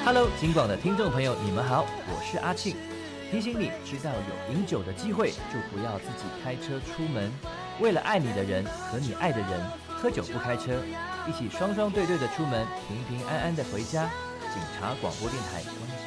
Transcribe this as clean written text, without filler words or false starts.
Hello， 金广的听众朋友，你们好，我是阿庆。提醒你，知道有饮酒的机会，就不要自己开车出门。为了爱你的人和你爱的人，喝酒不开车，一起双双对对的出门，平平安安的回家。警察广播电台。